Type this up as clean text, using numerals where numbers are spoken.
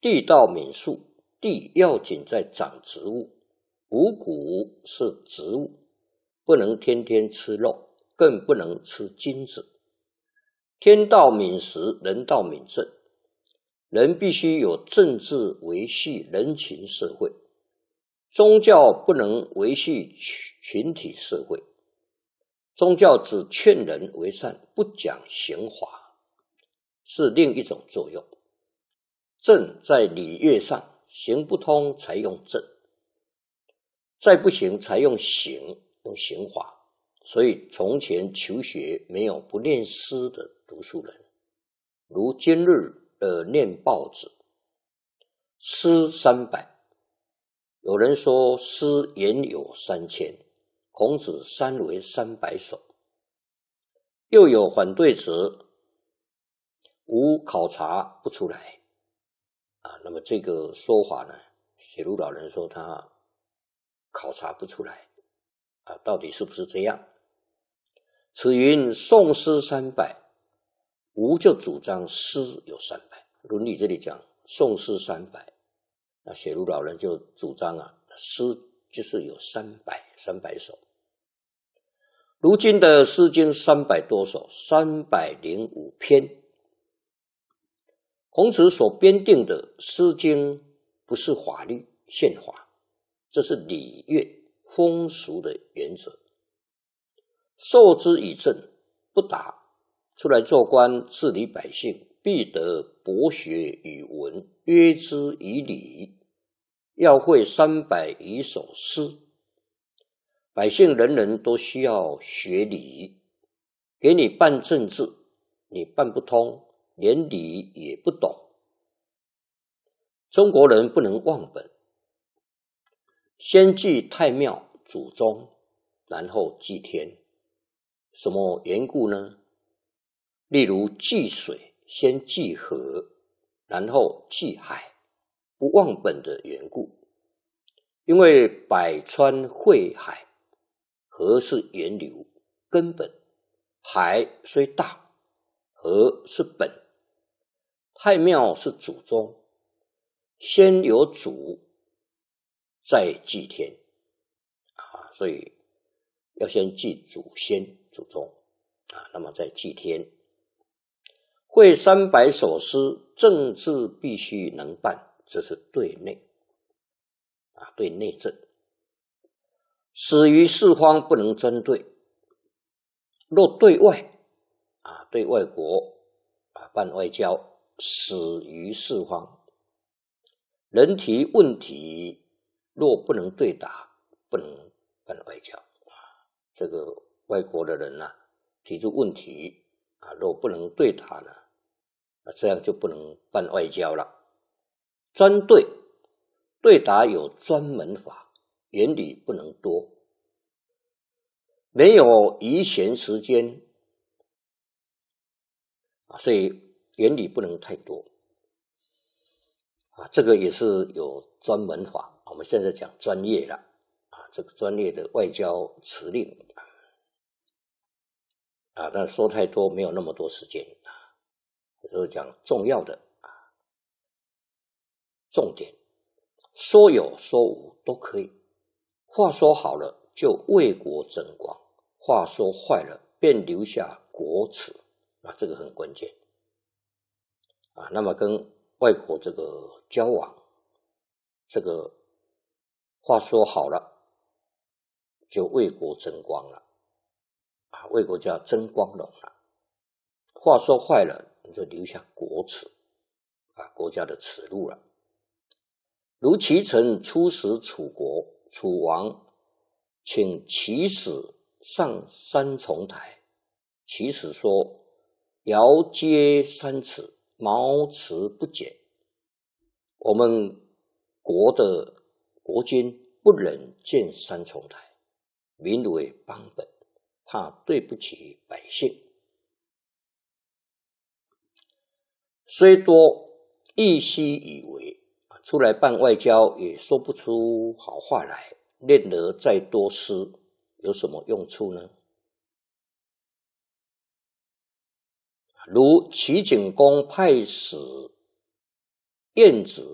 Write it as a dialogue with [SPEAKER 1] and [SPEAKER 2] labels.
[SPEAKER 1] 地道敏树，地要紧在长植物，五谷是植物，不能天天吃肉，更不能吃金子。天道敏时，人道敏政。人必须有政治维系人情社会，宗教不能维系群体社会。宗教只劝人为善，不讲刑罚，是另一种作用。政在礼乐上，行不通才用政，再不行才用刑，用刑罚。所以从前求学没有不念诗的读书人，如今日念报纸，诗300，有人说诗言有3000，孔子3为300首。又有反对者，无考察不出来那么这个说法呢，写如老人说他考察不出来到底是不是这样？此云宋诗300，吴就主张诗有300。伦理这里讲宋诗300，那写如老人就主张诗就是有300首。如今的诗经300多首，305篇。孔子所编定的诗经不是法律宪法，这是礼乐风俗的原则。受之以政，不达，出来做官治理百姓，必得博学语文，约之以礼，要会300余首诗。百姓人人都需要学礼，给你办政治，你办不通，连礼也不懂。中国人不能忘本，先祭太庙祖宗，然后祭天。什么缘故呢？例如祭水，先祭河，然后祭海，不忘本的缘故。因为百川汇海，河是源流根本，海虽大，河是本，太庙是祖宗，先有祖，再祭天所以要先祭祖先祖宗那么再祭天。会300首诗，政治必须能办，这是对内对内政。始于四方，不能专对。若对外对外国办外交，始于四方。人提问题，若不能对答，不能办外交这个外国的人提出问题若不能对答呢，这样就不能办外交了。专对，对答有专门法，原理不能多，没有余闲时间所以原理不能太多这个也是有专门法。我们现在讲专业了这个专业的外交辞令但说太多没有那么多时间就是讲重要的重点，说有说无都可以。话说好了就为国争光，话说坏了便留下国耻这个很关键那么跟外国这个交往，这个话说好了就为国争光了为国家争光荣了。话说坏了你就留下国耻国家的耻辱了。如齐臣出使楚国，楚王请齐使上3重台，齐使说遥接3尺，毛迟不减。我们国的国君不忍见3重台，民为邦本，怕对不起百姓。虽多亦须以为，出来办外交也说不出好话来，练得再多诗有什么用处呢？如齐景公派使晏子